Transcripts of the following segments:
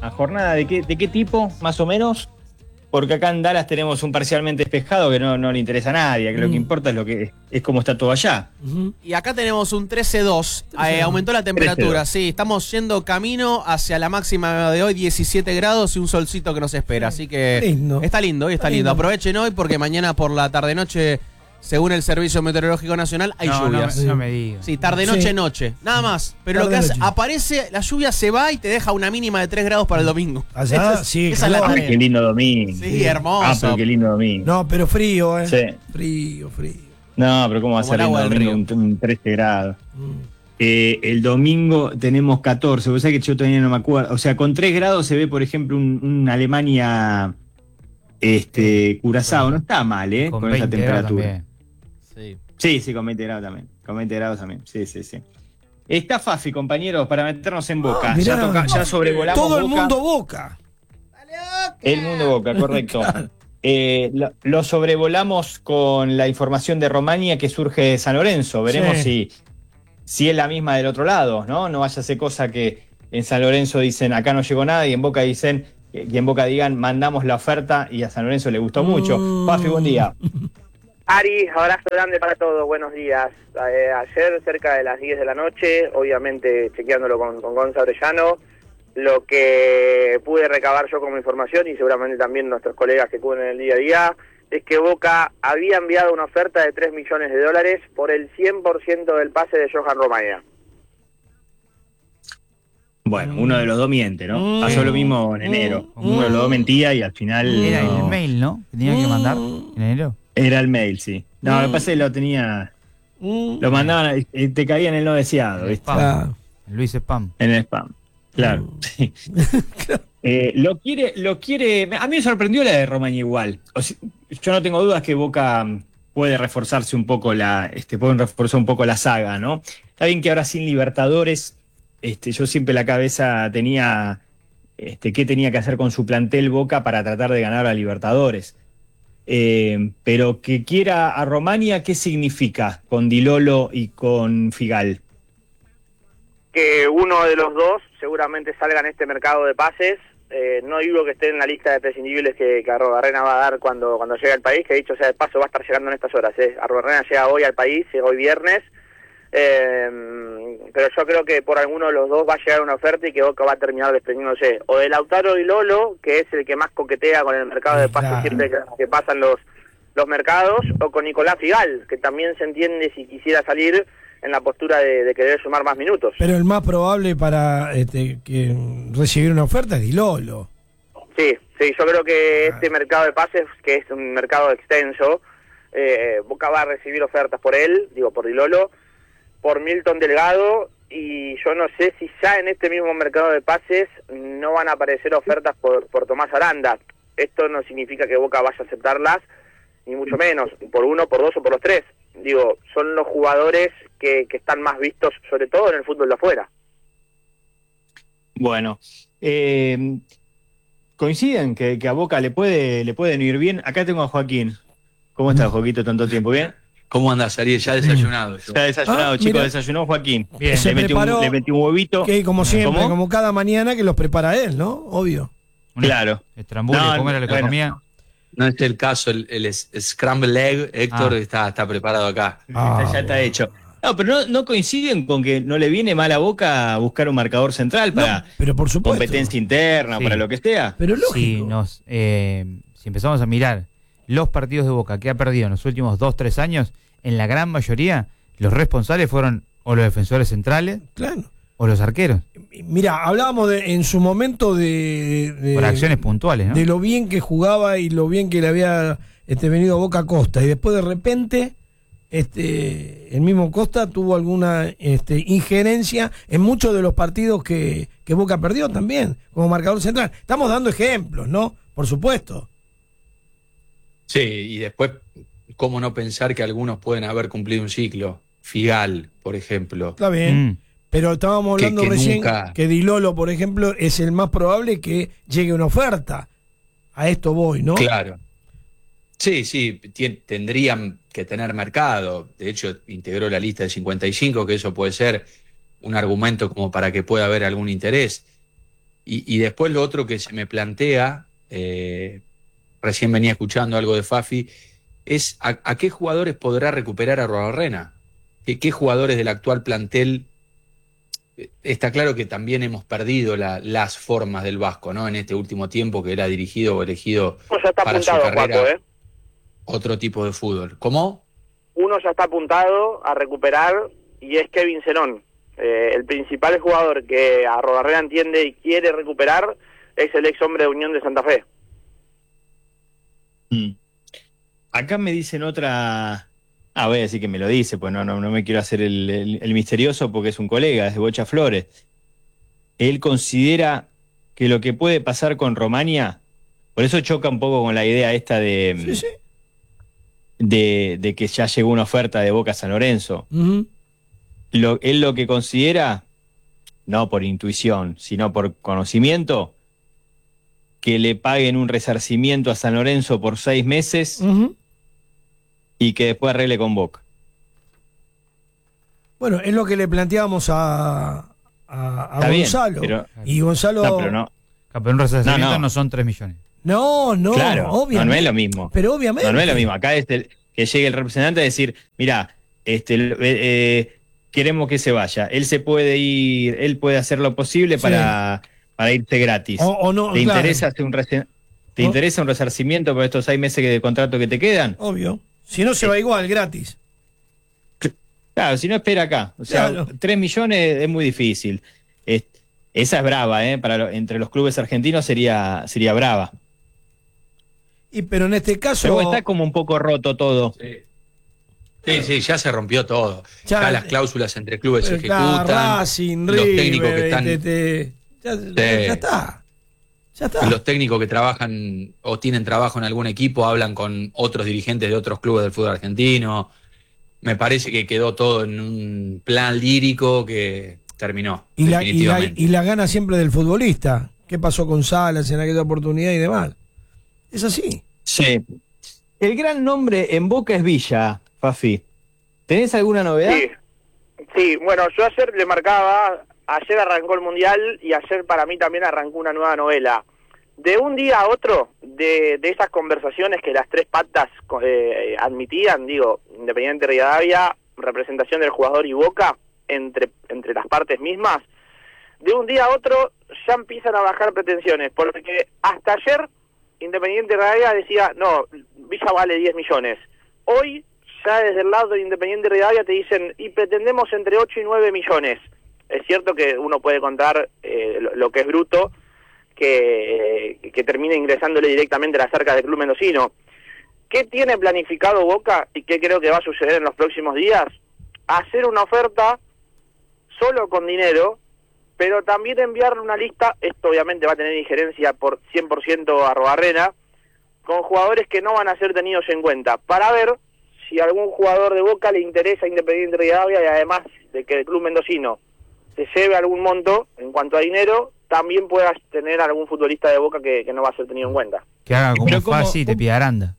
jornada de qué tipo, más o menos? Porque acá en Dallas tenemos un parcialmente despejado que no le interesa a nadie, que lo que importa es lo que es cómo está todo allá. Y acá tenemos un 13-2, aumentó la temperatura, 13-2. sí, estamos yendo camino hacia la máxima de hoy, 17 grados y un solcito que nos espera, así que Lindo. está lindo, hoy está lindo. Aprovechen hoy porque mañana por la tarde-noche, según el Servicio Meteorológico Nacional, hay lluvias. No me digas. Sí, tarde-noche, Sí. noche, nada más. Pero lo que Tarde-noche. hace, aparece, la lluvia se va y te deja una mínima de 3 grados para el domingo. Allá, sí, esa es la calor. tarea. Qué lindo domingo. Sí, hermoso. Pero qué lindo domingo. No, pero frío, ¿eh? Sí. Frío. No, pero ¿cómo va a Como ser el agua lindo del domingo un 13 grados? Mm. El domingo tenemos 14, vos sabés que yo todavía no me acuerdo. O sea, con 3 grados se ve, por ejemplo, un Alemania Curazao. No está mal, Con con esa 20 grados temperatura. también. Sí. Sí, con 20 grados también. Con 20 grados también. Sí. Está Fafi, compañeros, para meternos en Boca. Mirá, ya sobrevolamos todo el Boca. mundo Boca. El mundo Boca, correcto. Lo sobrevolamos con la información de Romania que surge de San Lorenzo. Veremos si es la misma del otro lado, ¿no? No vaya a ser cosa que en San Lorenzo dicen acá no llegó nada y en Boca dicen, y en Boca digan mandamos la oferta y a San Lorenzo le gustó mucho. Fafi, buen día. Ari, abrazo grande para todos, buenos días. Ayer cerca de las 10 de la noche, obviamente chequeándolo con Gonza Orellano, lo que pude recabar yo como información y seguramente también nuestros colegas que cubren el día a día, es que Boca había enviado una oferta de $3 millones por el 100% del pase de Johan Romaña. Bueno, uno de los dos miente, ¿no? Pasó lo mismo en enero. Uno de los dos mentía y al final Era no. el mail, ¿no? Que tenía que mandar en enero. Era el mail, sí. No, lo que pasa es que lo tenía. Lo mandaban, te caía en el no deseado, ¿viste? Ah. Luis Spam. En el spam. Claro. Sí. Lo quiere. A mí me sorprendió la de Romaña igual. O sea, yo no tengo dudas que Boca puede reforzarse un poco pueden reforzar un poco la saga, ¿no? Está bien que ahora sin Libertadores, yo siempre la cabeza tenía qué tenía que hacer con su plantel Boca para tratar de ganar a Libertadores. Pero que quiera a Romaña, ¿qué significa con Di Lolo y con Figal? Que uno de los dos seguramente salga en este mercado de pases. No digo que esté en la lista de prescindibles que Arrobarrena va a dar cuando llegue al país, que dicho sea de paso va a estar llegando en estas horas. Arrobarrena llega hoy al país, llega hoy viernes, pero yo creo que por alguno de los dos va a llegar una oferta y que Boca va a terminar desprendiéndose o de Lautaro Di Lolo, que es el que más coquetea con el mercado de pases siempre que pasan los mercados, o con Nicolás Figal, que también se entiende si quisiera salir en la postura de querer sumar más minutos. Pero el más probable para que recibir una oferta es Di Lolo. Sí, yo creo que este mercado de pases, que es un mercado extenso, Boca va a recibir ofertas por él, por Di Lolo, por Milton Delgado, y yo no sé si ya en este mismo mercado de pases no van a aparecer ofertas por Tomás Aranda. Esto no significa que Boca vaya a aceptarlas, ni mucho menos, por uno, por dos o por los tres. Son los jugadores que están más vistos, sobre todo en el fútbol de afuera. Bueno, coinciden que a Boca le pueden ir bien. Acá tengo a Joaquín. ¿Cómo estás, Joaquito, tanto tiempo? ¿Bien? ¿Cómo andas, Ariel? Ya desayunado. Yo. Ya desayunado, chicos, mira. desayunó Joaquín. Bien. Se preparó, le metí un huevito. que como siempre, ¿Cómo? como cada mañana que los prepara él, ¿no? Obvio. Claro. Estrambulio, No, ¿cómo era lo que bueno. comía? No es el caso, el Scramble Egg, Héctor está preparado acá. Ya está hecho. No, pero no coinciden con que no le viene mal a Boca buscar un marcador central para No, pero por supuesto. competencia interna, Sí. para lo que sea. Pero lógico. Si empezamos a mirar los partidos de Boca que ha perdido en los últimos 2-3 años, en la gran mayoría, los responsables fueron o los defensores centrales Claro. o los arqueros. Mira, hablábamos en su momento de Por acciones puntuales, ¿no? de lo bien que jugaba y lo bien que le había venido a Boca Costa. Y después de repente, el mismo Costa tuvo alguna injerencia en muchos de los partidos que Boca perdió también, como marcador central. Estamos dando ejemplos, ¿no? Por supuesto. Sí, y después, ¿cómo no pensar que algunos pueden haber cumplido un ciclo? Figal, por ejemplo. Está bien. Pero estábamos hablando Que recién nunca- que Di Lolo, por ejemplo, es el más probable que llegue una oferta. A esto voy, ¿no? Claro. Sí, tendrían que tener mercado. De hecho, integró la lista de 55, que eso puede ser un argumento como para que pueda haber algún interés. Y después lo otro que se me plantea, recién venía escuchando algo de Fafi, es a qué jugadores podrá recuperar Arruabarrena. ¿Qué jugadores del actual plantel? Está claro que también hemos perdido las formas del Vasco, ¿no? En este último tiempo que era dirigido o elegido Ya está para su apuntado, carrera Paco, otro tipo de fútbol. ¿Cómo? Uno ya está apuntado a recuperar y es Kevin Zenón. El principal jugador que Arruabarrena entiende y quiere recuperar es el ex hombre de Unión de Santa Fe. Acá me dicen otra... voy a decir que me lo dice, pues no me quiero hacer el misterioso porque es un colega, es de Bocha Flores. Él considera que lo que puede pasar con Romania, por eso choca un poco con la idea esta de, Sí. de que ya llegó una oferta de Boca a San Lorenzo. Él lo que considera, no por intuición, sino por conocimiento, que le paguen un resarcimiento a San Lorenzo por 6 meses y que después arregle con Boca. Bueno, es lo que le planteábamos a Gonzalo. Bien, pero, y Gonzalo... No, pero no. Pero un resarcimiento No. no son 3 millones. No, Claro, obviamente. no es lo mismo. Pero obviamente. No es lo mismo. Acá es que llegue el representante a decir, mira, queremos que se vaya. Él se puede ir, él puede hacer lo posible para irse gratis. O no, ¿Te claro. interesa interesa un resarcimiento por estos 6 meses de contrato que te quedan? Obvio. Si no, se va igual, gratis. Claro, si no, espera acá. O sea, Claro. 3 millones es muy difícil. Esa es brava, ¿eh? Entre los clubes argentinos sería brava. Pero en este caso... Pero está como un poco roto todo. Sí, ya se rompió todo. Ya- Ya las cláusulas entre clubes se Claro, ejecutan. Racing, los técnicos que River, están- ya está. Ya está. Los técnicos que trabajan o tienen trabajo en algún equipo hablan con otros dirigentes de otros clubes del fútbol argentino. Me parece que quedó todo en un plan lírico que terminó. Definitivamente. Y la gana siempre del futbolista. ¿Qué pasó con Salas en aquella oportunidad y demás? Es así. Sí. El gran nombre en Boca es Villa, Fafi. ¿Tenés alguna novedad? Sí, bueno, yo ayer le marcaba, ayer arrancó el Mundial y ayer para mí también arrancó una nueva novela. De un día a otro, de esas conversaciones que las tres patas admitían, digo, Independiente Rivadavia, representación del jugador y Boca, entre las partes mismas, de un día a otro ya empiezan a bajar pretensiones, porque hasta ayer Independiente Rivadavia decía, no, Villa vale 10 millones. Hoy, ya desde el lado de Independiente Rivadavia te dicen, y pretendemos entre 8 y 9 millones. Es cierto que uno puede contar lo que es bruto, que termina ingresándole directamente a las arcas del club mendocino. ¿Qué tiene planificado Boca y qué creo que va a suceder en los próximos días? Hacer una oferta solo con dinero, pero también enviarle una lista, esto obviamente va a tener injerencia por 100% a Arruabarrena, con jugadores que no van a ser tenidos en cuenta, para ver si algún jugador de Boca le interesa a Independiente Rivadavia y además de que el club mendocino se lleve algún monto en cuanto a dinero, también puedas tener algún futbolista de Boca que no va a ser tenido en cuenta. Que haga como Pero ¿cómo- Fasi y te pida Aranda.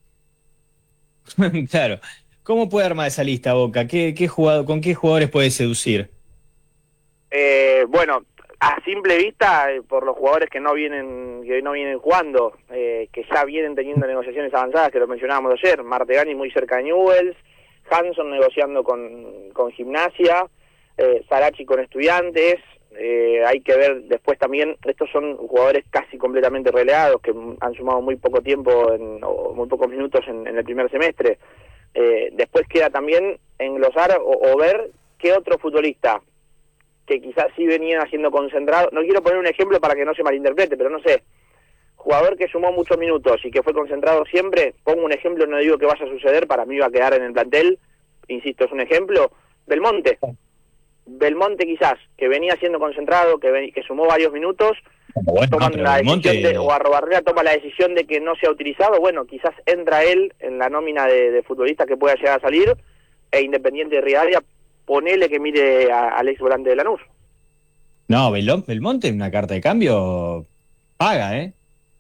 Claro. ¿Cómo puede armar esa lista Boca? ¿Con qué jugadores puede seducir? Bueno, a simple vista, por los jugadores que no vienen jugando, que ya vienen teniendo negociaciones avanzadas, que lo mencionábamos ayer, Martegani muy cerca de Newell's, Hanson negociando con Gimnasia, Sarachi con Estudiantes, hay que ver después también, estos son jugadores casi completamente relegados, que han sumado muy poco tiempo, o muy pocos minutos en el primer semestre. Después queda también englosar o ver qué otro futbolista que quizás sí venían haciendo concentrado, no quiero poner un ejemplo para que no se malinterprete, pero no sé, jugador que sumó muchos minutos y que fue concentrado siempre, pongo un ejemplo, no digo que vaya a suceder, para mí va a quedar en el plantel, insisto, es un ejemplo, Belmonte quizás, que venía siendo concentrado, que sumó varios minutos, toman la decisión o Arruabarrena toma la decisión de que no sea utilizado, bueno, quizás entra él en la nómina de futbolistas que pueda llegar a salir, e Independiente de Rivadavia, ponele que mire al ex volante de Lanús. No, Belmonte en una carta de cambio paga, ¿eh?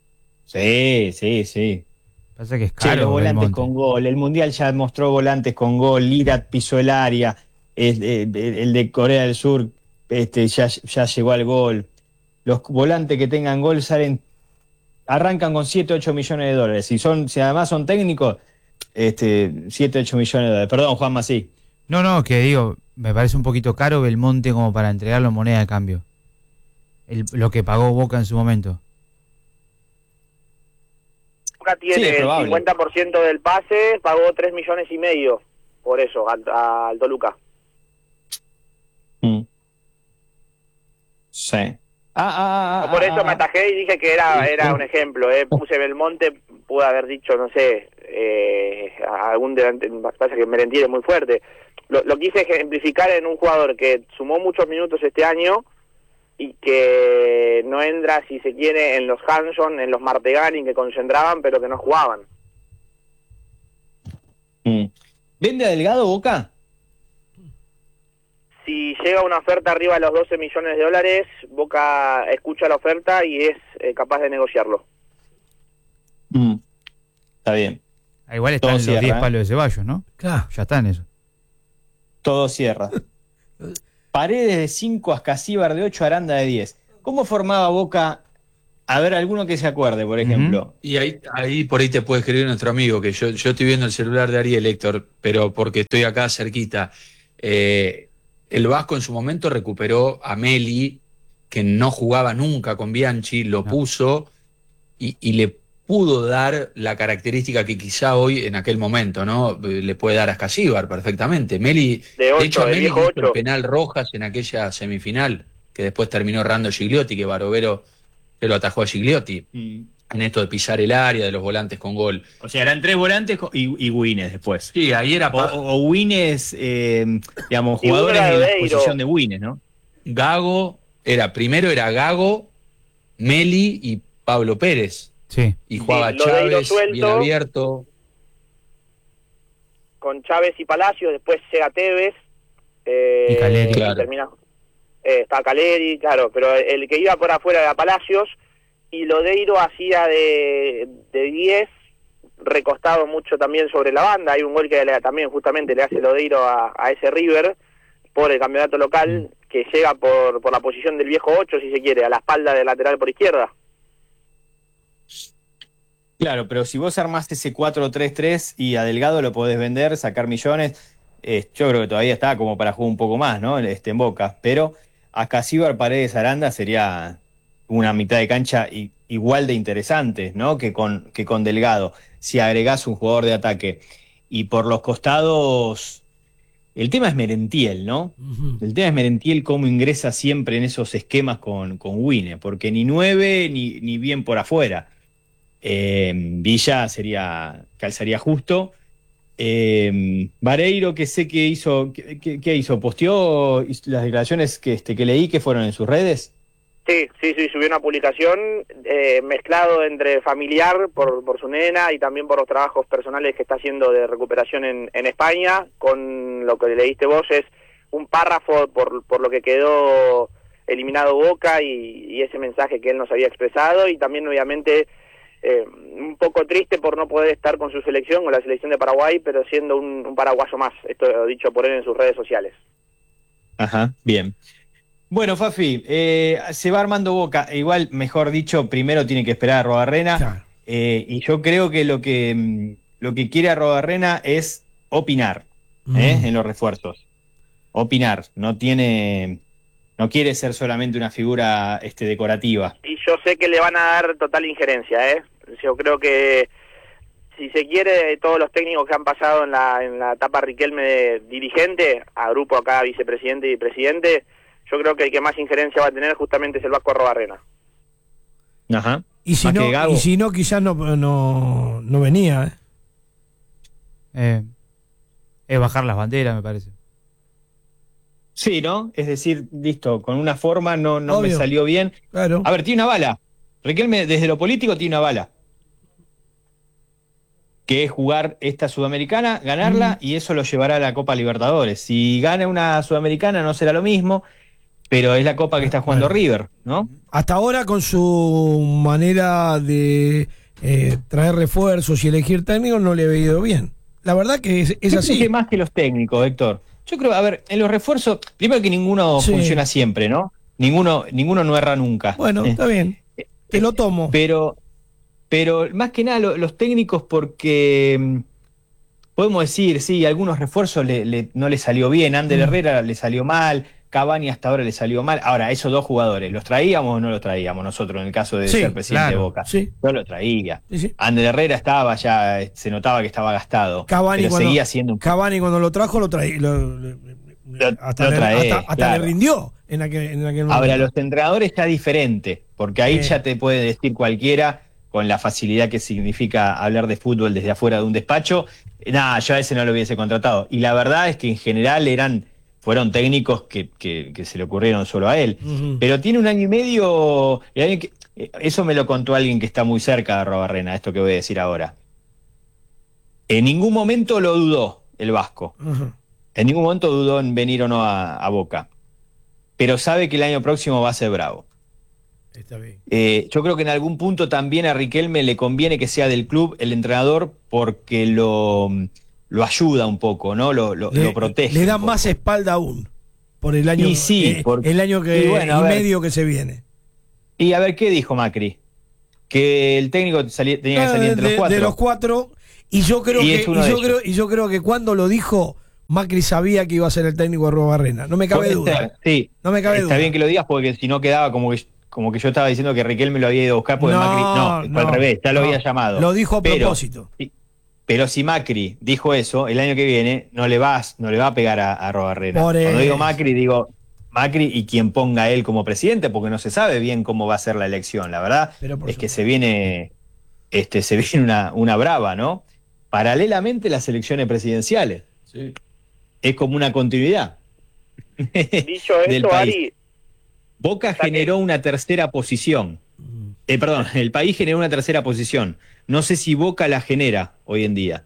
Sí. Pasa que es Che, caro. los volantes Belmonte. con gol. El Mundial ya mostró volantes con gol. Lirat pisó el área. El de Corea del Sur ya llegó al gol. los volantes que tengan gol arrancan con 7, 8 millones de dólares. Si además son técnicos, 7, 8 millones de dólares. Perdón, Juanma, sí. No, que digo, me parece un poquito caro Belmonte como para entregarlo en moneda de cambio. Lo que pagó Boca en su momento. Boca tiene el 50% del pase, pagó 3,5 millones por eso al Toluca. Sí. Por eso me atajé y dije que era un ejemplo. Puse Belmonte, pude haber dicho, no sé, algún delante, pasa que Merentiel es muy fuerte. Lo quise ejemplificar en un jugador que sumó muchos minutos este año y que no entra, si se quiere, en los Hanson, en los Martegani, que concentraban, pero que no jugaban. ¿Vende a Delgado Boca? Si llega una oferta arriba de los 12 millones de dólares, Boca escucha la oferta y es capaz de negociarlo. Está bien. Igual están los 10 palos de Ceballos, ¿no? Claro. Ya están eso. Todo cierra. Paredes de 5, Ascasíbar de 8, Aranda de 10. ¿Cómo formaba Boca? A ver, alguno que se acuerde, por ejemplo. Y ahí por ahí te puede escribir nuestro amigo, que yo estoy viendo el celular de Ariel, Héctor, pero porque estoy acá cerquita. El Vasco en su momento recuperó a Meli, que no jugaba nunca con Bianchi, lo puso y le pudo dar la característica que quizá hoy, en aquel momento, ¿no? Le puede dar a Ascasíbar perfectamente. Meli, de hecho, a Meli hizo el penal Rojas en aquella semifinal, que después terminó errando Gigliotti, que Barovero se lo atajó a Gigliotti. En esto de pisar el área, de los volantes con gol. O sea, eran 3 volantes y Wines después. Sí, ahí era... O Wines, digamos, jugadores en la posición de Wines, ¿no? Primero era Gago, Meli y Pablo Pérez. Sí. Y jugaba Chávez, bien abierto. Con Chávez y Palacio, después llega Tevez. Y Caleri. Claro. Está Caleri, claro, pero el que iba por afuera era Palacios. Y Lodeiro hacía de 10, recostado mucho también sobre la banda. Hay un gol que también justamente le hace Lodeiro a ese River por el campeonato local, que llega por la posición del viejo 8, si se quiere, a la espalda del lateral por izquierda. Claro, pero si vos armás ese 4-3-3 y a Delgado lo podés vender, sacar millones, yo creo que todavía está como para jugar un poco más, ¿no? En Boca. Pero Ascasíbar, Paredes, Aranda sería una mitad de cancha igual de interesante, ¿no? Que con Delgado, si agregás un jugador de ataque. Y por los costados, el tema es Merentiel, ¿no? El tema es Merentiel, cómo ingresa siempre en esos esquemas con Wine, porque ni 9 ni bien por afuera. Villa calzaría justo. Vareiro, que sé que hizo, ¿qué hizo? ¿Posteó las declaraciones que leí que fueron en sus redes? Sí, subió una publicación mezclado entre familiar por su nena y también por los trabajos personales que está haciendo de recuperación en España. Con lo que leíste vos es un párrafo por lo que quedó eliminado Boca y ese mensaje que él nos había expresado, y también obviamente un poco triste por no poder estar con su selección, con la selección de Paraguay, pero siendo un paraguayo más, esto dicho por él en sus redes sociales. Ajá, bien. Bueno, Fafi, se va armando Boca, igual, mejor dicho, primero tiene que esperar a Arrobarrena, claro. Y yo creo que lo que quiere Arrobarrena es opinar en los refuerzos. Opinar, no quiere ser solamente una figura decorativa. Y yo sé que le van a dar total injerencia, Yo creo que, si se quiere, todos los técnicos que han pasado en la etapa Riquelme de dirigente, a grupo acá vicepresidente y presidente, yo creo que el que más injerencia va a tener justamente es el Vasco Arrobarrena. Ajá. Y si no, quizás no venía, Es bajar las banderas, me parece. Sí, ¿no? Es decir, listo, con una forma no me salió bien. Claro. A ver, tiene una bala. Riquelme, desde lo político, tiene una bala. Que es jugar esta Sudamericana, ganarla, y eso lo llevará a la Copa Libertadores. Si gana una Sudamericana no será lo mismo, pero es la Copa que está jugando River, ¿no? Hasta ahora, con su manera de traer refuerzos y elegir técnicos, no le ha ido bien. La verdad que es así. Que más que los técnicos, Héctor. Yo creo, a ver, en los refuerzos, primero que ninguno funciona siempre, ¿no? ninguno no erra nunca. Bueno, está bien. Te lo tomo. Pero más que nada los técnicos, porque podemos decir, sí, algunos refuerzos no le salió bien. Ander Herrera le salió mal, Cavani hasta ahora le salió mal. Ahora, esos dos jugadores, ¿los traíamos o no los traíamos nosotros en el caso de ser presidente de Boca? Sí. Yo lo traía. Sí. Ander Herrera estaba ya, se notaba que estaba gastado. Cavani, pero seguía siendo Cavani cuando lo trajo, lo traí. Hasta le rindió en aquel momento. Ahora, los entrenadores está diferente, porque ahí ya te puede decir cualquiera, con la facilidad que significa hablar de fútbol desde afuera de un despacho, nada, yo a ese no lo hubiese contratado. Y la verdad es que en general fueron técnicos que se le ocurrieron solo a él. Pero tiene 1 año y medio, eso me lo contó alguien que está muy cerca de Arruabarrena, esto que voy a decir ahora. En ningún momento lo dudó el vasco. En ningún momento dudó en venir o no a Boca. Pero sabe que el año próximo va a ser bravo. Está bien. Yo creo que en algún punto también a Riquelme le conviene que sea del club el entrenador, porque lo ayuda un poco, ¿no? Lo protege. Le da más espalda aún por el año, el año medio que se viene. Y a ver, ¿qué dijo Macri? Que el técnico tenía que salir entre los 4. De los 4. Y yo creo que cuando lo dijo, Macri sabía que iba a ser el técnico de Arruabarrena. No me cabe duda. Sí, no me cabe duda. Está bien que lo digas, porque si no quedaba como que yo estaba diciendo que Riquelme lo había ido a buscar, porque Macri fue al revés, ya lo había llamado. Lo dijo a propósito. Pero si Macri dijo eso, el año que viene no le va a pegar a Arruabarrena. Cuando digo Macri y quien ponga a él como presidente, porque no se sabe bien cómo va a ser la elección. La verdad es que se viene una brava, ¿no? Paralelamente las elecciones presidenciales. Sí. Es como una continuidad. Dicho del esto, país. Ari, Boca generó una tercera posición. Perdón, el país generó una tercera posición. No sé si Boca la genera hoy en día.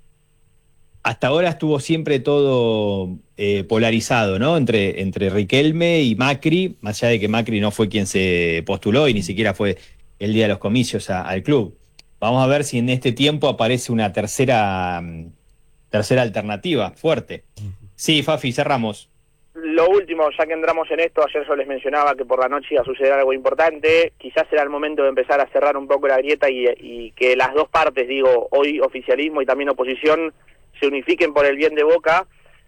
Hasta ahora estuvo siempre todo polarizado, ¿no? Entre Riquelme y Macri, más allá de que Macri no fue quien se postuló y ni siquiera fue el día de los comicios al club. Vamos a ver si en este tiempo aparece una tercera alternativa fuerte. Sí, Fafi, cerramos. Lo último, ya que entramos en esto, ayer yo les mencionaba que por la noche iba a suceder algo importante. Quizás será el momento de empezar a cerrar un poco la grieta y que las dos partes, digo, hoy oficialismo y también oposición, se unifiquen por el bien de Boca.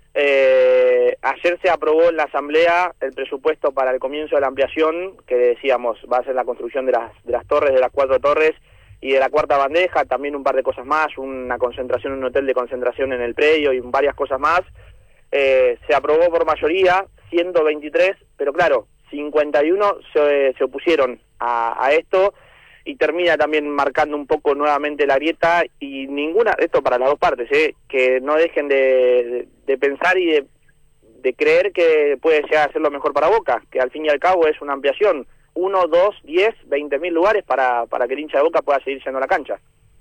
Ayer se aprobó en la Asamblea el presupuesto para el comienzo de la ampliación, que decíamos va a ser la construcción de las torres, de las 4 torres y de la cuarta bandeja, también un par de cosas más, una concentración, un hotel de concentración en el predio y varias cosas más. Se aprobó por mayoría, 123, pero claro, 51 se opusieron a esto, y termina también marcando un poco nuevamente la grieta, y esto para las dos partes, que no dejen de pensar y de creer que puede llegar a ser lo mejor para Boca, que al fin y al cabo es una ampliación, 1, 2, 10, 20.000 lugares para que el hincha de Boca pueda seguir yendo a la cancha.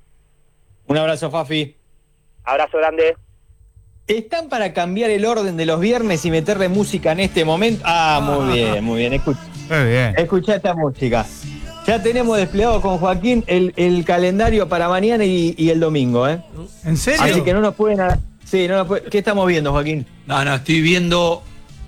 Un abrazo, Fafi. Abrazo grande. ¿Están para cambiar el orden de los viernes y meterle música en este momento? Muy bien, muy bien. Escuchá esta música. Ya tenemos desplegado con Joaquín el calendario para mañana y el domingo, ¿eh? ¿En serio? Así que no nos pueden... ¿Qué estamos viendo, Joaquín? No, estoy viendo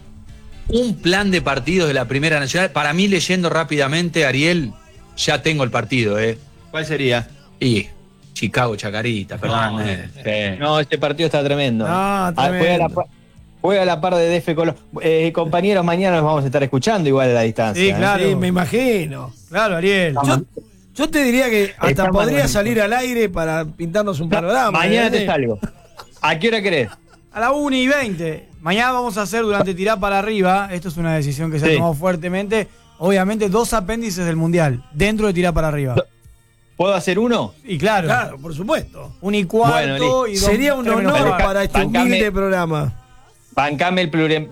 un plan de partidos de la Primera Nacional. Para mí, leyendo rápidamente, Ariel, ya tengo el partido, ¿eh? ¿Cuál sería? Y Chicago Chacarita, perdón. No, este partido está tremendo. Tremendo. Juega a la par de DF Colón. Compañeros, mañana nos vamos a estar escuchando igual a la distancia. Sí, claro. Sí, me imagino. Claro, Ariel. Yo te diría que hasta podría salir al aire para pintarnos un panorama. Mañana te salgo. ¿A qué hora querés? A la 1:20. Mañana vamos a hacer durante Tirá para Arriba. Esto es una decisión que se ha tomado fuertemente. Obviamente 2 apéndices del Mundial dentro de Tirá para Arriba. ¿Puedo hacer uno? Y claro. Claro, por supuesto. 1:15 y 2. Sería un honor para este humilde programa. Bancame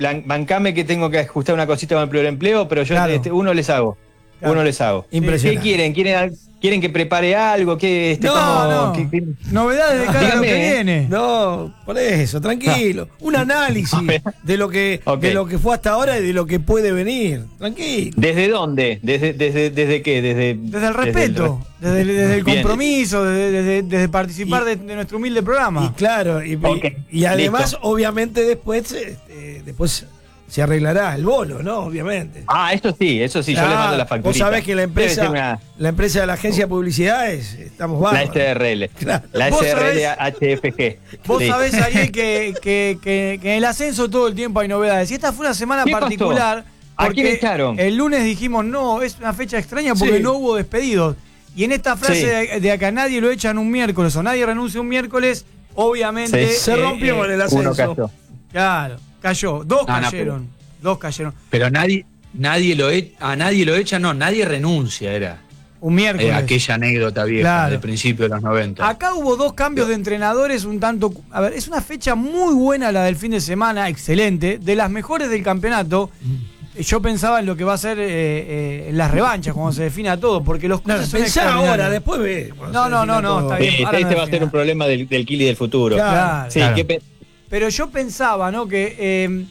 que tengo que ajustar una cosita con el pluriempleo, pero yo uno les hago. Claro. Uno les hago. Impresionante. ¿Qué quieren que prepare algo? No. Novedades de cara a lo que viene. No, por eso, tranquilo. Un análisis de lo que fue hasta ahora y de lo que puede venir. Tranquilo. ¿Desde dónde? ¿Desde qué? Desde el respeto, desde el compromiso, desde participar de nuestro humilde programa. Y claro, y además, listo. obviamente después se arreglará el bono, ¿no? Obviamente. Eso sí, yo le mando la facturita. Vos sabés que la empresa de la agencia de publicidades, estamos bárbaros. La SRL. Claro. La ¿Vos SRL sabés? HFG. Vos Sí. sabés, Ariel, que en el ascenso todo el tiempo hay novedades. Y esta fue una semana ¿Qué pasó? particular. ¿A porque quién echaron? El lunes dijimos, no, es una fecha extraña porque Sí. no hubo despedidos. Y en esta frase Sí. de que a nadie lo echan un miércoles o nadie renuncia un miércoles, obviamente. Sí. Se rompió con el ascenso. Uno cayó. Claro, cayó. Dos No, no, cayeron. Dos cayeron. Pero nadie lo echa, no, nadie renuncia, era. Un miércoles. Aquella anécdota vieja Claro. del principio de los 90. Acá hubo dos cambios de entrenadores un tanto... A ver, es una fecha muy buena la del fin de semana, excelente, de las mejores del campeonato. Yo pensaba en lo que va a ser en las revanchas, cuando se defina todo, porque los No, cruces son pensá extraordinarios. ahora, después ve. No, está bien. Sí, ahora este no va a es ser final. un problema del Kili del futuro. Claro. Sí, Claro. Pero yo pensaba, ¿no? Que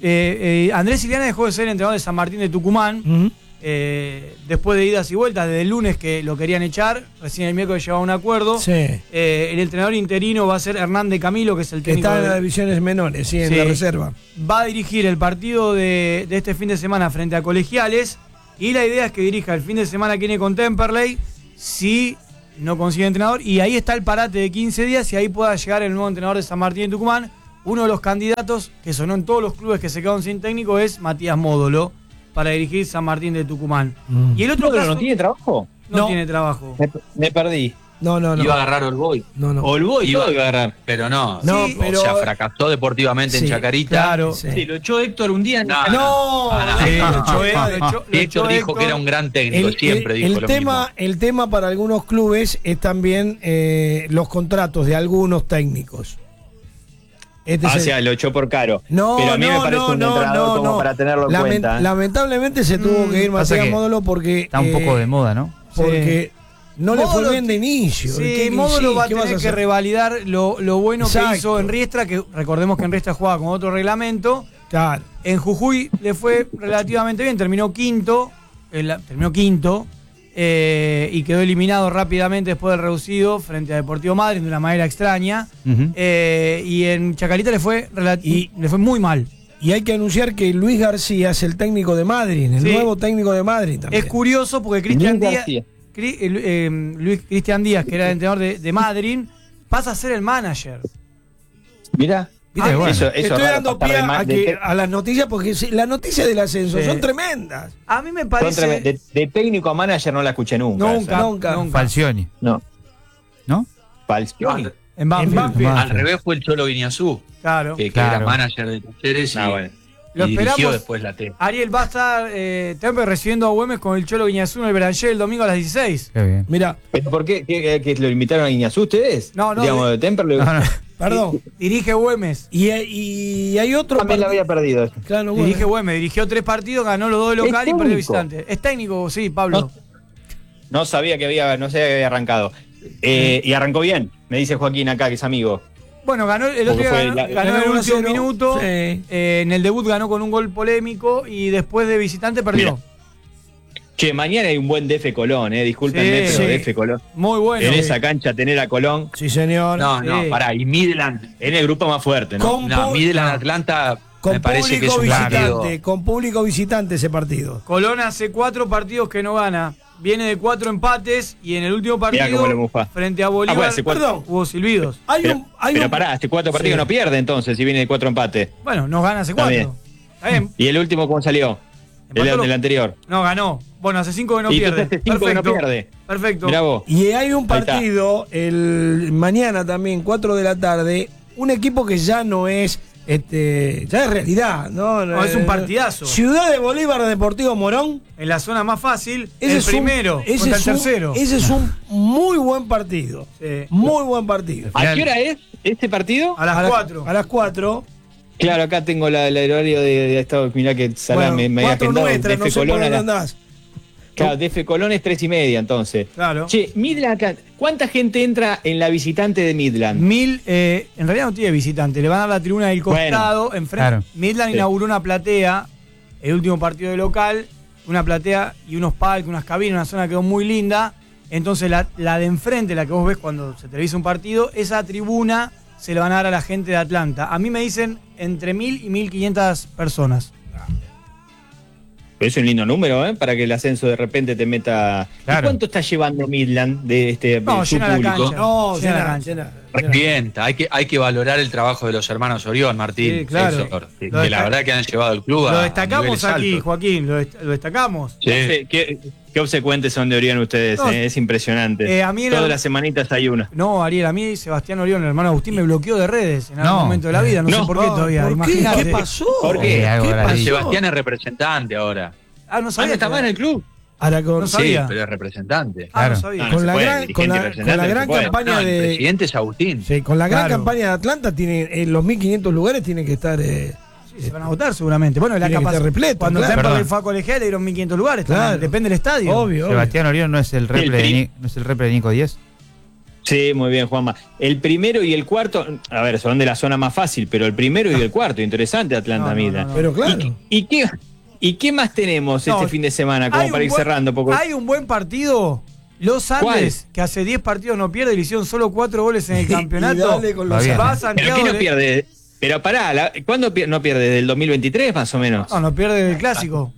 Andrés Iliana dejó de ser entrenador de San Martín de Tucumán. Después de idas y vueltas, desde el lunes que lo querían echar, recién el miércoles llevaba un acuerdo. Sí. El entrenador interino va a ser Hernán de Camilo, que es el Que técnico está en de- las divisiones menores, sí, en Sí. la reserva. va a dirigir el partido de este fin de semana frente a Colegiales, y la idea es que dirija el fin de semana que viene con Temperley si no consigue entrenador, y ahí está el parate de 15 días y ahí pueda llegar el nuevo entrenador de San Martín de Tucumán. Uno de los candidatos que sonó en todos los clubes que se quedaron sin técnico es Matías Módolo para dirigir San Martín de Tucumán. Y el otro ¿Módolo caso no tiene trabajo? no No. tiene trabajo. Me perdí. No. Iba a agarrar Olboy. No. Olboy Iba todo iba a agarrar. Pero no, No, sí, pero- o sea, fracasó deportivamente Sí, en Chacarita. Claro. Sí. Sí, lo echó Héctor un día. No, No, Sí, no. lo echó Héctor dijo que era un gran técnico, siempre dijo lo mismo. El tema para algunos clubes es también los contratos de algunos técnicos. Este O es el- sea, lo echó por caro. No, Pero a mí me parece un entrenador como para tenerlo en cuenta. Lamentablemente se tuvo que ir pasa Matías que Módolo porque Está un poco de moda, ¿no? porque no le Módolo fue bien de inicio. Sí, Módolo va a tener que hacer? revalidar lo bueno Exacto. que hizo en Riestra, que recordemos que en Riestra jugaba con otro reglamento. Claro. En Jujuy le fue relativamente bien, terminó quinto, y quedó eliminado rápidamente después del reducido frente a Deportivo Madryn de una manera extraña. Ujú. Y en Chacarita le fue muy mal. Y hay que anunciar que Luis García es el técnico de Madrid, el Sí. nuevo técnico de Madrid también. Es curioso porque Cristian Luis Díaz, García. Luis Cristian Díaz, que era el entrenador de Madryn, pasa a ser el manager. Mirá. Viste, bueno. Eso Estoy raro dando pasar pie a las noticias porque las noticias del ascenso Sí. son tremendas. A mí me parece... de técnico a manager no la escuché nunca. Nunca. esa. Falcioni, No. ¿no? Falcioni. En Banfield. En Banfield. Al revés fue el Cholo Guiñazú, Claro. que Claro. era manager de Talleres y, Bueno. Lo y dirigió esperamos. después la T. Ariel va a estar Tempe recibiendo a Güemes con el Cholo Guiñazú en el Beranger el domingo a las 16. Qué bien. Mira, ¿Pero por qué? ¿Que lo invitaron a Iñazú ustedes? No, Digamos, de Temperley. No, no. perdón. Dirige Güemes. Y hay otro También la había partido. perdido. Claro, bueno. Dirigió 3 partidos, ganó los 2 de local y ¿Es perdió de técnico? visitante. Es técnico, sí, Pablo. No sabía que había arrancado. Y arrancó bien, me dice Joaquín acá, que es amigo. Bueno, ganó el otro día, Porque ganó, fue ganó en el 1-0. último minuto. Sí. En el debut ganó con un gol polémico y después de visitante perdió. Mira. Che, mañana hay un buen DF Colón, discúlpenme, Sí. pero Sí. DF Colón. Muy bueno. En esa cancha tener a Colón Sí, señor. No, no, Sí. pará, y Midland. en el grupo más fuerte, ¿no? Con No, pu- Midland Atlanta Con me parece que es público un partido. visitante, con público visitante ese partido. Colón hace 4 partidos que no gana. Viene de 4 empates y en el último partido Mirá cómo lo mufa. frente a Bolívar bueno, hace cuatro- Perdón. hubo silbidos. Pero pará, hace 4 partidos Sí. no pierde entonces, si viene de 4 empates. Bueno, nos gana hace Está 4. bien. Está bien. ¿Y el último cómo salió? Empató El anterior. No, ganó. Bueno, hace 5 que no Y pierde. entonces hace 5 que no pierde. Perfecto. Mirá vos. Y hay un Ahí está. partido el mañana también, 4 de la tarde, un equipo que ya no es ya es realidad, ¿no? No, es un partidazo. Ciudad de Bolívar Deportivo Morón. En la zona más fácil, Ese el es un- primero ese contra el es un- tercero. Ese es un muy buen partido. Sí. Muy buen partido. ¿A qué hora es este partido? A las 4. A las 4. Claro, acá tengo el horario de estado. Mirá que Salá me había 4 agendado. nuestras, no DF sé por Colón a dónde la- andás. Claro, DF Colón es 3:30 entonces. Claro. Che, Midland acá, ¿cuánta gente entra en la visitante de Midland? En realidad no tiene visitante, le van a dar la tribuna del costado. Bueno, enfrente. claro. Midland Sí. inauguró una platea, el último partido de local, una platea y unos palcos, unas cabinas, una zona que quedó muy linda. Entonces la de enfrente, la que vos ves cuando se televisa un partido, esa tribuna se le van a dar a la gente de Atlanta. A mí me dicen entre 1.000 y 1.500 personas. Es un lindo número, para que el ascenso de repente te meta. Claro. ¿Y cuánto está llevando Midland de No, su llena la público? cancha. No, Llena la llena, cancha. llena. Revienta, hay que valorar el trabajo de los hermanos Orión, Martín. Sí, claro. Héctor, Lo que la destaca- verdad que han llevado el club a Lo destacamos niveles aquí, altos. Joaquín, lo destacamos. Sí. ¿Qué obsecuentes son de Orión ustedes? No, Es impresionante. a mí era- Todas las semanitas hay una. No, Ariel, a mí Sebastián Orión, el hermano Agustín, me bloqueó de redes en algún No. momento de la vida, no sé No. por qué todavía. ¿Por qué? Imagínate. ¿Qué pasó? ¿Por qué? algo ¿Qué raro. pasó? Sebastián es representante ahora. Ah, no sabía. ¿Está más en el club? Ahora con, No sabía. Sí, pero es representante. Ah, no Claro. sabía. No, con se la puede, gran, dirigente con la representante, gran no se puede. campaña No, el de. presidente es Agustín. Sí, con la gran Claro. campaña de Atlanta, en los 1.500 lugares tienen que estar. Sí, se van a votar seguramente. Bueno, la Tiene que capacidad. estar repleto, Cuando claro. Temperley Perdón. fue a colegial le dieron 1.500 lugares. Claro. También, depende del estadio. Obvio. Sebastián Orión no es el repre de, tri- no es el repre de Nico 10. Sí, muy bien, Juanma. El primero y el cuarto, a ver, son de la zona más fácil, pero el primero y el cuarto, interesante Atlanta No, Midland. no. Pero claro. ¿Y qué más tenemos No, este fin de semana como Hay para un ir buen- cerrando? Porque Hay un buen partido. Los Andes, que hace 10 partidos no pierde, le hicieron solo 4 goles en el campeonato. Y dale con Va los bien. Va a ¿Pero Santiago. qué no de- pierde? Pero pará, ¿cuándo no pierde? ¿Del 2023 más o menos? No pierde el clásico.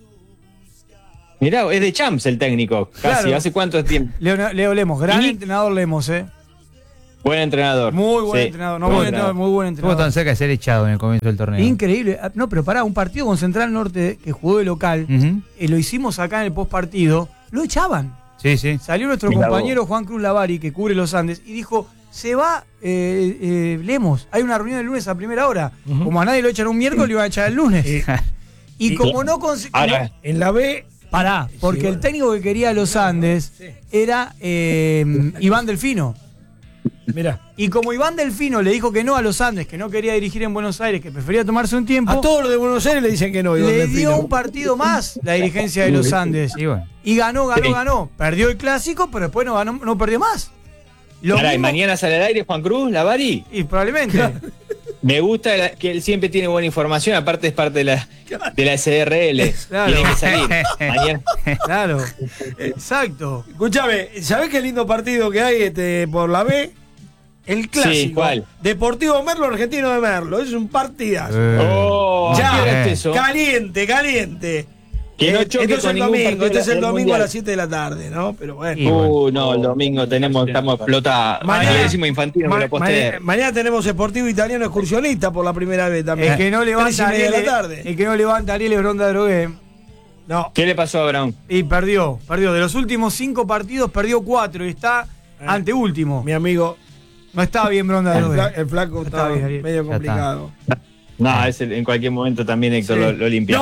Mirá, es de Champs el técnico, casi. Claro. ¿Hace cuánto tiempo? Leo Lemos, gran Y- entrenador Lemos, Buen entrenador. Muy buen Sí, entrenador. No, buen buen entrenador, muy buen Estuvo tan entrenador. cerca de ser echado en el comienzo del torneo. Increíble. No, pero pará, un partido con Central Norte que jugó de local, Ujú. lo hicimos acá en el postpartido, lo echaban. Sí, sí. Salió nuestro Mirá compañero Juan Cruz Lavari, que cubre los Andes, y dijo, se va Lemos. Hay una reunión el lunes a primera hora. Ujú. Como a nadie lo echan un miércoles, lo iban a echar el lunes. Y como no consiguió... Ahora, En la B. Pará, porque Sí, el técnico que quería a los Andes era Iván Delfino. Mirá. Y como Iván Delfino le dijo que no a los Andes, que no quería dirigir en Buenos Aires, que prefería tomarse un tiempo, A todos los de Buenos Aires le dicen que no. Iván le Delfino. dio un partido más la dirigencia de los Andes. Y bueno. Y ganó. Sí. Perdió el clásico, pero después no perdió más. Lo pará, ¿y mismo- mañana sale al aire Juan Cruz, Lavari? Y probablemente. Me gusta que él siempre tiene buena información, aparte es parte de la SRL. Claro. Tiene que salir. Mañana. Claro. Exacto. Escúchame, ¿sabés qué lindo partido que hay por la B? El clásico. ¿cuál? Deportivo Merlo, Argentino de Merlo. Es un partidazo. Oh, ¿a qué hora ya, es eso? caliente, caliente. Que no choque Esto es con el ningún domingo, partido este es el del domingo Mundial. a las 7 de la tarde, ¿no? Pero bueno. Y bueno. No, el domingo estamos explotados. Mañana- El décimo infantil no me lo posteé. Mañana tenemos Sportivo Italiano Excursionista por la primera vez también. El que no 3:30 levanta de la Ariel, tarde. el que no levanta Ariel es Bronda Drogué. No, ¿Qué le pasó a Brown? Y perdió. De los últimos 5 partidos, perdió 4 y está anteúltimo. mi amigo, No está bien Bronda Drogué. el flaco Está está bien, Ariel. medio Ya complicado. No, en cualquier momento también Héctor Sí. lo limpia.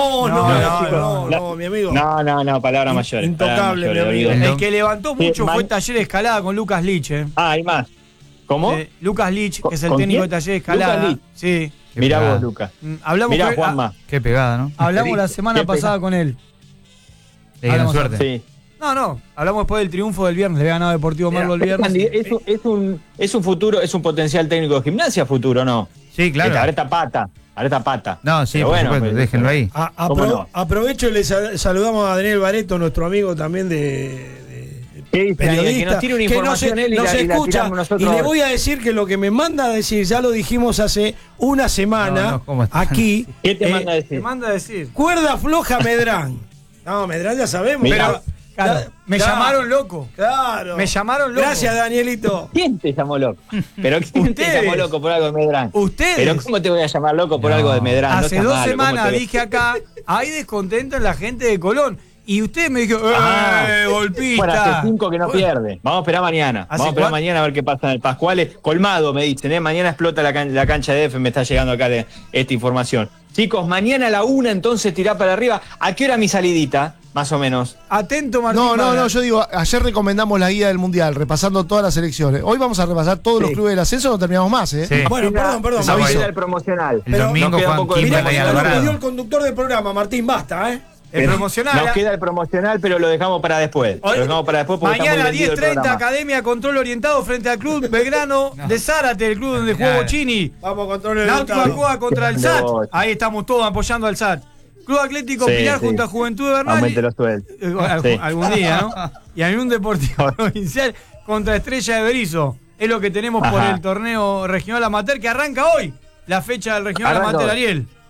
No, mi amigo. No, palabra mayor. Intocable, mi amigo. El que levantó mucho Sí, fue Taller Escalada con Lucas Lich. Hay más. ¿Cómo? Lucas Lich, que es el ¿Con técnico quién? de Taller Escalada. Lucas Lich. Sí. Qué Mirá pegada. vos, Lucas. Hablamos, Mirá, con- Juanma. Qué pegada, ¿no? hablamos la semana Qué pasada pegada. con él. Le dieron Hablamos suerte. Sí. No. Hablamos después del triunfo del viernes. Le había ganado Deportivo Merlo el viernes. Es un futuro, es un potencial técnico de Gimnasia futuro, ¿no? Sí, claro. Areta Pata. No, sí, Pero por bueno, supuesto, pues, déjenlo ahí. ¿Cómo no? Aprovecho y le saludamos a Daniel Bareto, nuestro amigo también ¿Qué dice Daniel? Que nos tire una que información él y nos la escucha. tiramos nosotros Y le ahora. voy a decir que lo que me manda a decir, ya lo dijimos hace una semana No, ¿cómo está? aquí. ¿Qué te manda a Te decir? manda a decir. Cuerda floja Medrán. No, Medrán ya sabemos. Mirá. Claro, me llamaron loco. Claro. Me llamaron loco. Gracias, Danielito. ¿Quién te llamó loco? ¿Pero quién te Ustedes. llamó loco por algo de Medrán? Ustedes. ¿Pero cómo te voy a llamar loco por No. algo de Medrán? No Hace seas 2 malo, ¿cómo semanas te- dije acá, hay descontento en la gente de Colón. Y ustedes me dijeron, Ah. golpista. Bueno, hace 5 que no pierde. Vamos a esperar mañana. ¿Hace Vamos a esperar cuánto? mañana a ver qué pasa en el Pascuales. Colmado, me dicen, ¿eh? Mañana explota la cancha de F, me está llegando acá esta información. Chicos, mañana a la 1 entonces tirá para arriba. ¿A qué hora mi salidita? Más o menos. Atento, Martín. No, Vargas. yo digo, ayer recomendamos la guía del Mundial, repasando todas las selecciones. Hoy vamos a repasar todos los clubes del ascenso, no terminamos más, ¿eh? Sí. Bueno, perdón. Nos aviso. queda el promocional. El Pero domingo nos queda Juan poco de Mirá Kimberley cómo nos Alvarado. dio el conductor del programa, Martín, basta, ¿eh? El promocional. Nos queda el promocional, pero lo dejamos para después. Hoy- Lo dejamos para después porque está muy Mañana vendido el 10:30, programa. Academia Control Orientado frente al Club Belgrano de Zárate, el club donde jugó Claro. Bochini. Vamos con todo el Náutico Alcoa contra el SAT. No. Ahí estamos todos apoyando al SAT. Club Atlético Sí, Pilar sí. junto a Juventud de Bernal. Aumente los sueldos. Sí. Algún día, ¿no? Y hay un Deportivo Provincial contra Estrella de Berizo. Es lo que tenemos por Ajá. el torneo regional amateur que arranca hoy. La fecha del regional Arranca amateur, hoy. Ariel.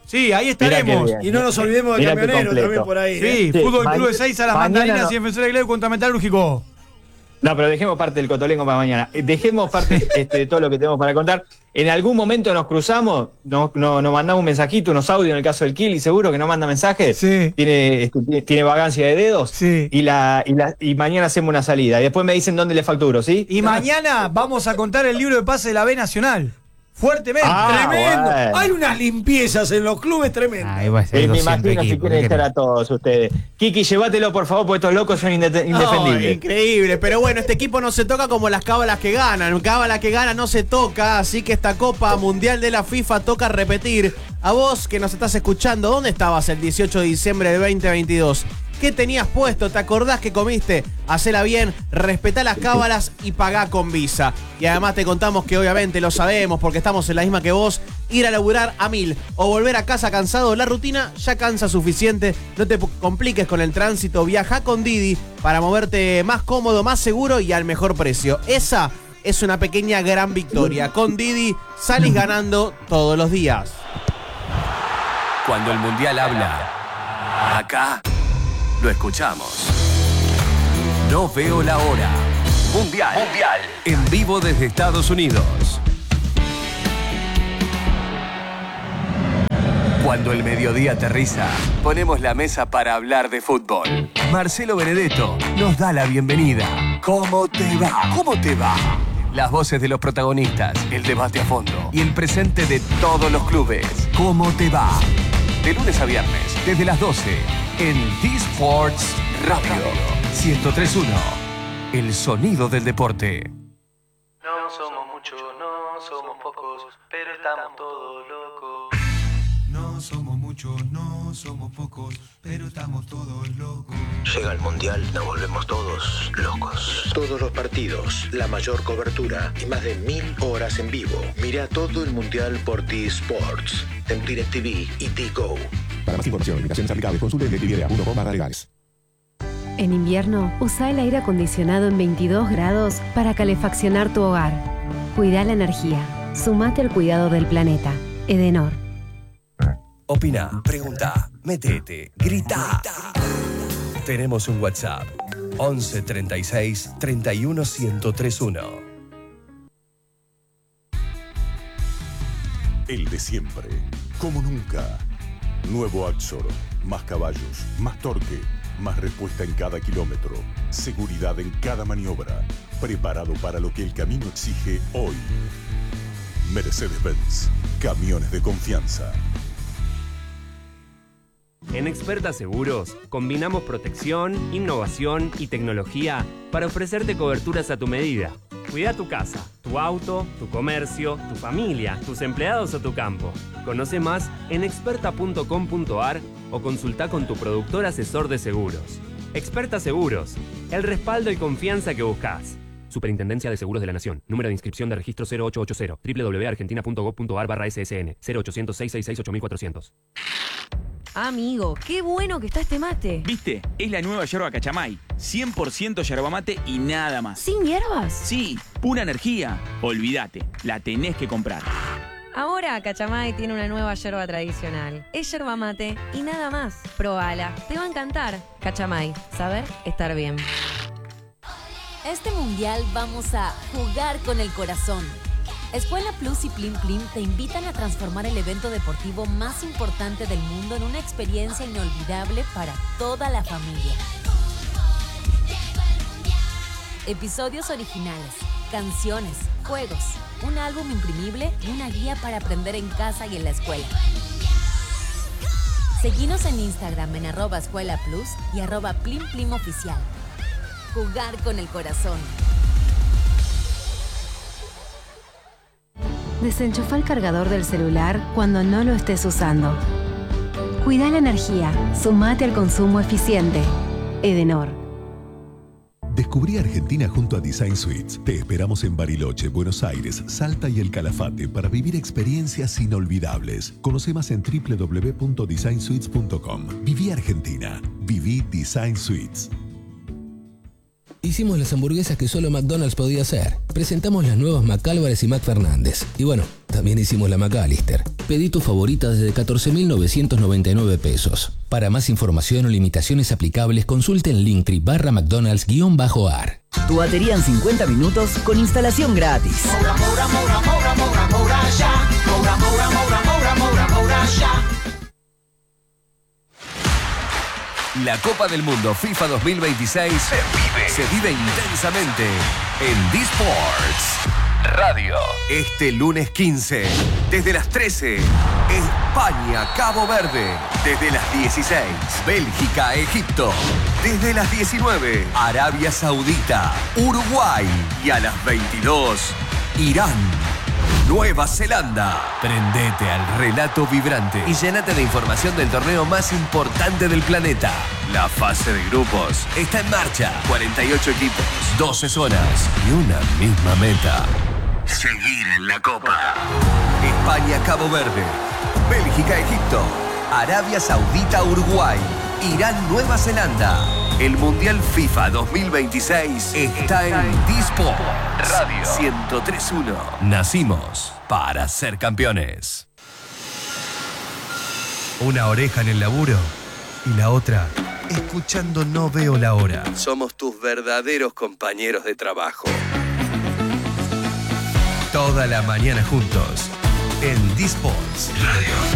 Sí, ahí estaremos. Y no nos olvidemos del camionero también por ahí. Sí, Fútbol Club de 6 a las Mandarinas y Defensores de Gleu contra Metalúrgico. No, pero dejemos parte del cotolengo para mañana. Dejemos parte de todo lo que tenemos para contar. En algún momento nos cruzamos, nos mandamos un mensajito, unos audios en el caso del Kili, seguro que no manda mensajes. Sí. Tiene vagancia de dedos. Sí. Y mañana hacemos una salida. Y después me dicen dónde le facturo, ¿sí? Y mañana vamos a contar el libro de pase de la B Nacional. Fuertemente. Tremendo. Bueno. Hay unas limpiezas en los clubes tremendas. Ahí va a ser Me 200 imagino si equipos. quieren estar a todos ustedes. Kiki, llévatelo por favor, porque estos locos son indefendibles. Increíble, pero bueno, este equipo no se toca como las cábalas que ganan. Cábala que gana no se toca, así que esta Copa Mundial de la FIFA toca repetir. A vos que nos estás escuchando, ¿dónde estabas el 18 de diciembre del 2022? ¿Qué tenías puesto? ¿Te acordás que comiste? Hacela bien, respetá las cábalas y pagá con Visa. Y además te contamos que obviamente lo sabemos porque estamos en la misma que vos. Ir a laburar a 1000 o volver a casa cansado, la rutina ya cansa suficiente. No te compliques con el tránsito, viaja con Didi para moverte más cómodo, más seguro y al mejor precio. Esa es una pequeña gran victoria. Con Didi salís ganando todos los días. Cuando el Mundial habla, acá lo escuchamos. No veo la hora. Mundial. En vivo desde Estados Unidos. Cuando el mediodía aterriza, ponemos la mesa para hablar de fútbol. Marcelo Benedetto nos da la bienvenida. ¿Cómo te va? ¿Cómo te va? Las voces de los protagonistas, el debate a fondo y el presente de todos los clubes. ¿Cómo te va? De lunes a viernes, desde las 12, en D-Sports Radio 103.1. El sonido del deporte. No somos muchos, no somos pocos, pero estamos todos locos. No somos muchos, no somos pocos, pero estamos todos locos. Llega el Mundial, nos volvemos todos locos. Todos los partidos, la mayor cobertura y más de 1000 horas en vivo. Mira todo el Mundial por T-Sports, en DirecTV y T-Go. Para más información, limitaciones aplicables, consulte en DirecTV.com/legales. En invierno, usa el aire acondicionado en 22 grados para calefaccionar tu hogar. Cuida la energía. Sumate al cuidado del planeta. Edenor. Opina, pregunta, metete, grita. Tenemos un WhatsApp. 11 36 31 1031. El de siempre, como nunca. Nuevo Axor, más caballos, más torque, más respuesta en cada kilómetro, seguridad en cada maniobra, preparado para lo que el camino exige hoy. Mercedes-Benz, camiones de confianza. En Experta Seguros, combinamos protección, innovación y tecnología para ofrecerte coberturas a tu medida. Cuida tu casa, tu auto, tu comercio, tu familia, tus empleados o tu campo. Conoce más en experta.com.ar o consulta con tu productor asesor de seguros. Experta Seguros, el respaldo y confianza que buscas. Superintendencia de Seguros de la Nación. Número de inscripción de registro 0880. www.argentina.gov.ar/SSN. 0800-666-8400. Amigo, qué bueno que está este mate. ¿Viste? Es la nueva yerba Cachamay. 100% yerba mate y nada más. ¿Sin hierbas? Sí, pura energía. Olvídate, la tenés que comprar. Ahora Cachamay tiene una nueva yerba tradicional. Es yerba mate y nada más. Probala, te va a encantar. Cachamay, saber estar bien. Este mundial vamos a jugar con el corazón. Escuela Plus y Plim Plim te invitan a transformar el evento deportivo más importante del mundo en una experiencia inolvidable para toda la familia. Episodios originales, canciones, juegos, un álbum imprimible y una guía para aprender en casa y en la escuela. Seguinos en Instagram en @escuelaplus y @PlimPlimOficial. Jugar con el corazón. Desenchufa el cargador del celular cuando no lo estés usando. Cuida la energía. Sumate al consumo eficiente. Edenor. Descubrí Argentina junto a Design Suites. Te esperamos en Bariloche, Buenos Aires, Salta y El Calafate para vivir experiencias inolvidables. Conoce más en www.designsuites.com. Viví Argentina. Viví Design Suites. Hicimos las hamburguesas que solo McDonald's podía hacer. Presentamos las nuevas McAlvarez y McFernández. Y bueno, También hicimos la McAllister. Pedí tu favorita desde 14.999 pesos. Para más información o limitaciones aplicables, consulte en Linktree/McDonald's_AR. Tu batería en 50 minutos con instalación gratis. La Copa del Mundo FIFA 2026 se vive intensamente en D-Sports Radio. Este lunes 15, desde las 13, España, Cabo Verde. Desde las 16, Bélgica, Egipto. Desde las 19, Arabia Saudita, Uruguay. Y a las 22, Irán, Nueva Zelanda. Prendete al relato vibrante y llénate de información del torneo más importante del planeta. La fase de grupos está en marcha. 48 equipos, 12 zonas y una misma meta: seguir en la Copa. España, Cabo Verde. Bélgica, Egipto. Arabia Saudita, Uruguay. Irán, Nueva Zelanda. El Mundial FIFA 2026 está en D-Sport Radio 103.1. Nacimos para ser campeones. Una oreja en el laburo y la otra escuchando No Veo la Hora. Somos tus verdaderos compañeros de trabajo. Toda la mañana juntos en D-Sports Radio.